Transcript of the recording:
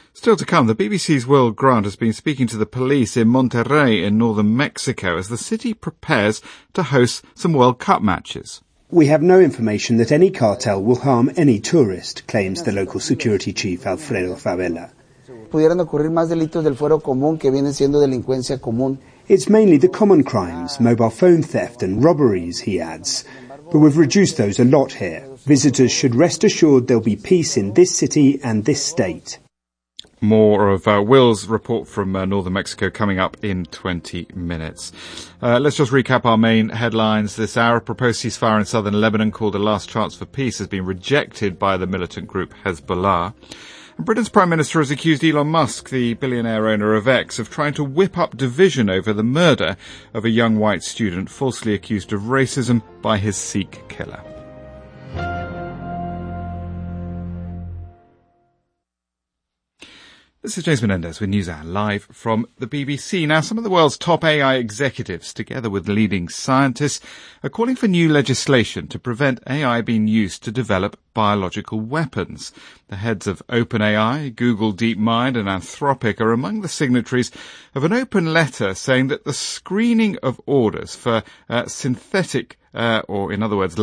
Still to come, the BBC's Will Grant has been speaking to the police in Monterrey in northern Mexico as the city prepares to host some World Cup matches. We have no information that any cartel will harm any tourist, claims the local security chief Alfredo Favela. Pudieran ocurrir más delitos del fuero común que vienen siendo delincuencia común. It's mainly the common crimes, mobile phone theft and robberies, he adds. But we've reduced those a lot here. Visitors should rest assured there'll be peace in this city and this state. More of Will's report from northern Mexico coming up in 20 minutes. Let's just recap our main headlines this hour. A proposed ceasefire in southern Lebanon called a last chance for peace has been rejected by the militant group Hezbollah. And Britain's Prime Minister has accused Elon Musk, the billionaire owner of X, of trying to whip up division over the murder of a young white student falsely accused of racism by his Sikh killer. This is James Menendez with NewsHour live from the BBC. Now, some of the world's top AI executives, together with leading scientists, are calling for new legislation to prevent AI being used to develop biological weapons. The heads of OpenAI, Google DeepMind and Anthropic are among the signatories of an open letter saying that the screening of orders for synthetic, or in other words,